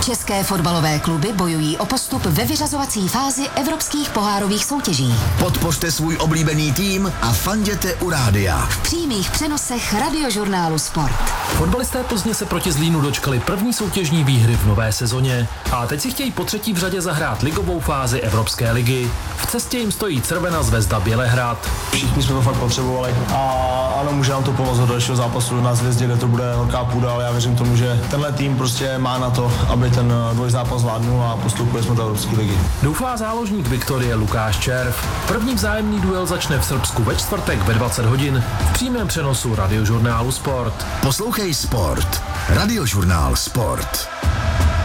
České fotbalové kluby bojují o postup ve vyřazovací fázi evropských pohárových soutěží. Podpořte svůj oblíbený tým a fanděte u rádia. V přímých přenosech Radiožurnálu Sport. Fotbalisté Plzně se proti Zlínu dočkali první soutěžní výhry v nové sezóně. A teď si chtějí po třetí v řadě zahrát ligovou fázi Evropské ligy. V cestě jim stojí Crvena Zvezda Bělehrad. Všichni jsme to fakt potřebovali a ano, může nám to pomoct do dalšího zápasu na Zvězdě, kde to bude velká půda, ale já věřím tomu, že tenhle tým prostě má na to, aby ten dvojzápas zvládnul a postupili jsme do Evropské ligy. Doufá záložník Viktorie Lukáš Červ. První vzájemný duel začne v Srbsku ve čtvrtek ve 20 hodin v přímém přenosu Radiožurnálu Sport. Poslouchej Sport. Radiožurnál Sport.